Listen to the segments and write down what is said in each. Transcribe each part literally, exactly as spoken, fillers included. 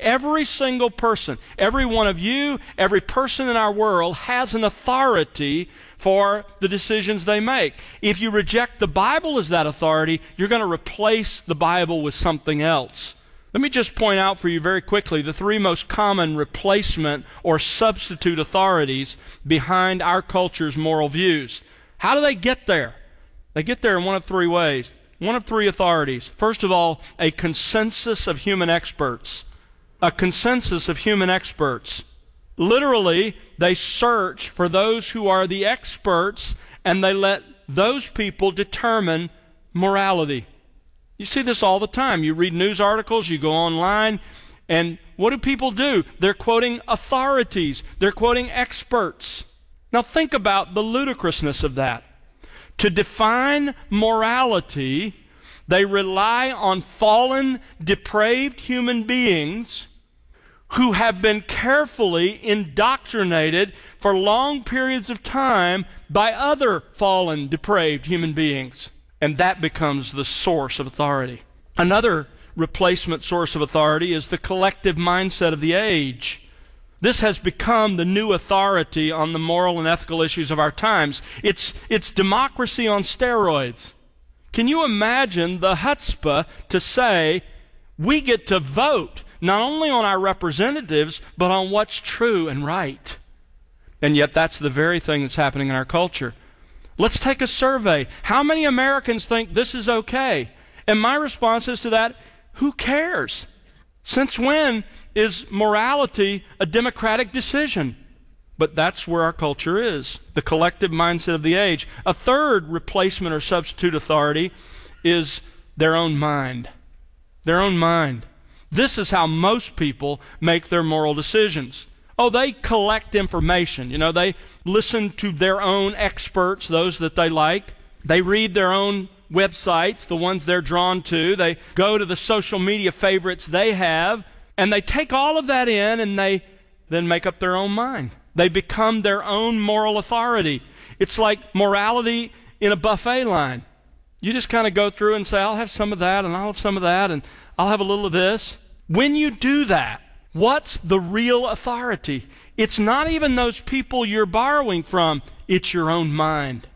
Every single person, every one of you, every person in our world has an authority for the decisions they make. If you reject the Bible as that authority, you're going to replace the Bible with something else. Let me just point out for you very quickly the three most common replacement or substitute authorities behind our culture's moral views. How do they get there? They get there in one of three ways. One of three authorities. First of all, a consensus of human experts. A consensus of human experts. Literally, they search for those who are the experts, and they let those people determine morality. You see this all the time. You read news articles, you go online, and what do people do? They're quoting authorities. They're quoting experts. Now think about the ludicrousness of that. To define morality, they rely on fallen, depraved human beings who have been carefully indoctrinated for long periods of time by other fallen, depraved human beings. And that becomes the source of authority. Another replacement source of authority is the collective mindset of the age. This has become the new authority on the moral and ethical issues of our times. It's, it's democracy on steroids. Can you imagine the chutzpah to say, we get to vote not only on our representatives, but on what's true and right? And yet that's the very thing that's happening in our culture. Let's take a survey. How many Americans think this is okay? And my response is to that, who cares? Since when is morality a democratic decision? But that's where our culture is, the collective mindset of the age. A third replacement or substitute authority is their own mind. Their own mind. This is how most people make their moral decisions. Oh, they collect information. You know, they listen to their own experts, those that they like. They read their own websites, the ones they're drawn to. They go to the social media favorites they have, and they take all of that in and they then make up their own mind. They become their own moral authority. It's like morality in a buffet line. You just kind of go through and say, I'll have some of that, and I'll have some of that, and I'll have a little of this. When you do that, what's the real authority? It's not even those people you're borrowing from. It's your own mind.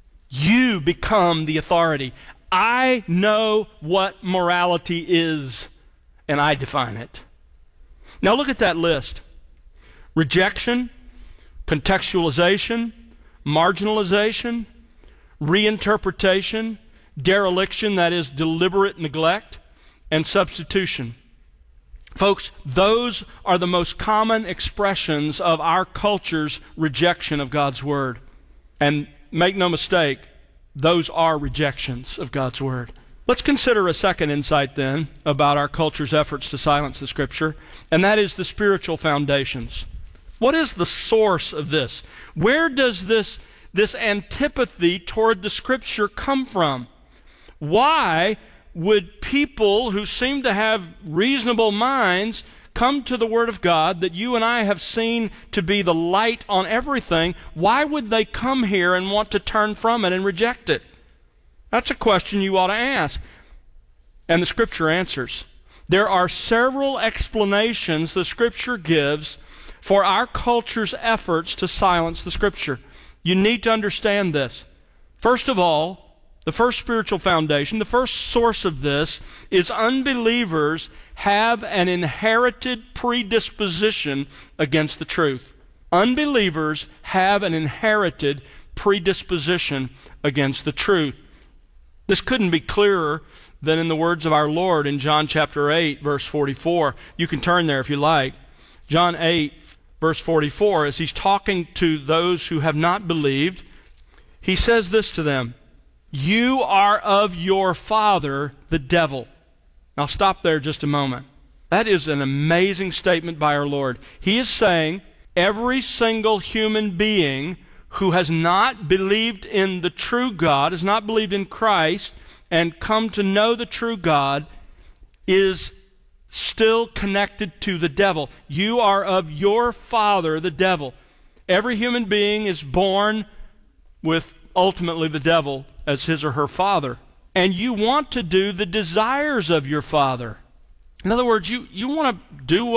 You become the authority. I know what morality is, and I define it. Now look at that list. Rejection, contextualization, marginalization, reinterpretation, dereliction, that is deliberate neglect, and substitution. Folks, those are the most common expressions of our culture's rejection of God's Word. And make no mistake, those are rejections of God's Word. Let's consider a second insight then about our culture's efforts to silence the Scripture, and that is the spiritual foundations. What is the source of this? Where does this, this antipathy toward the Scripture come from? Why would people who seem to have reasonable minds come to the Word of God that you and I have seen to be the light on everything? Why would they come here and want to turn from it and reject it? That's a question you ought to ask. And the Scripture answers. There are several explanations the Scripture gives for our culture's efforts to silence the Scripture. You need to understand this. First of all, the first spiritual foundation, the first source of this is unbelievers have an inherited predisposition against the truth. Unbelievers have an inherited predisposition against the truth. This couldn't be clearer than in the words of our Lord in John chapter eight, verse forty-four. You can turn there if you like. John eight, verse forty-four, as he's talking to those who have not believed, he says this to them, "You are of your father, the devil." Now stop there just a moment. That is an amazing statement by our Lord. He is saying every single human being who has not believed in the true God, has not believed in Christ, and come to know the true God, is still connected to the devil. You are of your father, the devil. Every human being is born with ultimately the devil as his or her father. And you want to do the desires of your father. In other words, you, you want to do what